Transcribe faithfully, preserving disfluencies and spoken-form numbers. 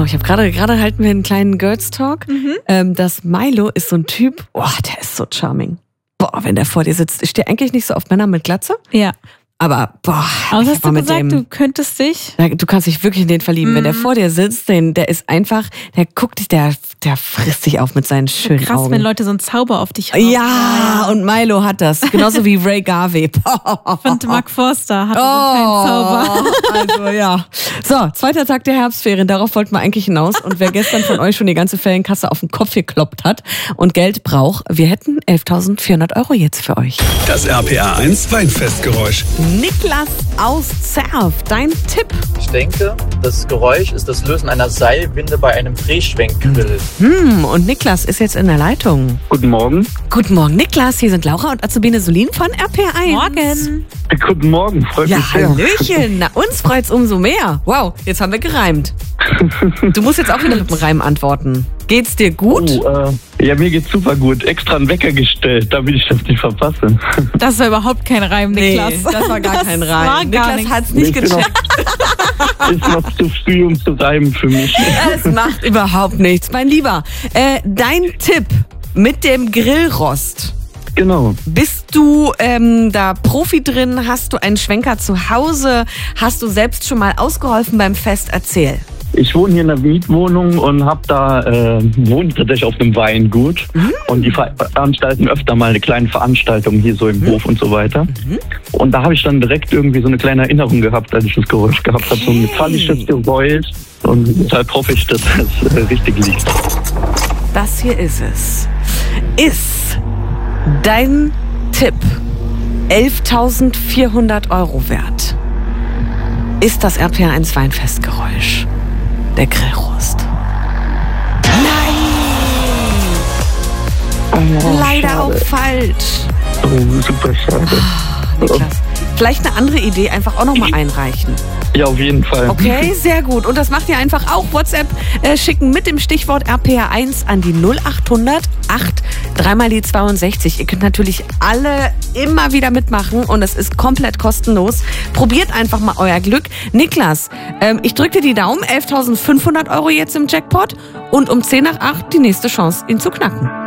ich habe gerade, gerade halten wir einen kleinen Girls Talk. Mhm. Ähm, das Milo ist so ein Typ, boah, der ist so charming. Boah, wenn der vor dir sitzt. Ich stehe eigentlich nicht so auf Männer mit Glatze. Ja. Aber, boah. Aber hast du mit gesagt, dem, du könntest dich? Du kannst dich wirklich in den verlieben. Mm. Wenn der vor dir sitzt, den, der ist einfach, der guckt dich, der, der frisst dich auf mit seinen schönen Krass, Augen. wenn Leute so einen Zauber auf dich haben. Ja, und Milo hat das. Genauso wie Ray Garvey. Ich finde, Mark Forster hat oh, so keinen Zauber. Also, ja. So, zweiter Tag der Herbstferien. Darauf wollten wir eigentlich hinaus. Und wer gestern von euch schon die ganze Ferienkasse auf den Kopf gekloppt hat und Geld braucht, wir hätten elftausendvierhundert Euro jetzt für euch. Das R P R eins Weinfestgeräusch. Niklas aus Zerf, dein Tipp? Ich denke, das Geräusch ist das Lösen einer Seilwinde bei einem Drehschwenkgrill. Hm, und Niklas ist jetzt in der Leitung. Guten Morgen. Guten Morgen, Niklas. Hier sind Laura und Azubine Solin von R P R eins. Morgen. Guten Morgen, freut ja, mich sehr. Hallöchen. Na, uns freut's umso mehr. Wow, jetzt haben wir gereimt. Du musst jetzt auch wieder mit dem Reim antworten. Geht's dir gut? Oh, äh, ja, mir geht's super gut. Extra einen Wecker gestellt, damit ich das nicht verpasse. Das war überhaupt kein Reim, Niklas. Nee, das war gar das kein Reim. War gar Niklas hat's nicht nee, gecheckt. Ist noch zu früh, um zu reimen für mich. Es macht überhaupt nichts. Mein Lieber, äh, dein Tipp mit dem Grillrost. Genau. Bist du ähm, da Profi drin? Hast du einen Schwenker zu Hause? Hast du selbst schon mal ausgeholfen beim Fest? Erzähl. Ich wohne hier in einer Mietwohnung und hab da äh, wohne tatsächlich auf einem Weingut. Mhm. Und die veranstalten öfter mal eine kleine Veranstaltung hier so im mhm. Hof und so weiter. Mhm. Und da habe ich dann direkt irgendwie so eine kleine Erinnerung gehabt, als ich das Geräusch gehabt habe. So ein metallisches Geräusch. Und deshalb hoffe ich, dass das äh, richtig liegt. Das hier ist es. Ist dein Tipp elftausendvierhundert Euro wert? Ist das R P R eins Weinfestgeräusch der Grillrost? Nein! Oh, Leider schade. auch falsch. Oh, super schade. Oh, Niklas. Vielleicht eine andere Idee einfach auch nochmal einreichen. Ja, auf jeden Fall. Okay, sehr gut. Und das macht ihr einfach auch. WhatsApp äh, schicken mit dem Stichwort R P R eins an die null achthundert acht dreimal die zweiundsechzig. Ihr könnt natürlich alle immer wieder mitmachen und es ist komplett kostenlos. Probiert einfach mal euer Glück. Niklas, ähm, ich drücke dir die Daumen. elftausendfünfhundert Euro jetzt im Jackpot und um zehn nach acht die nächste Chance, ihn zu knacken.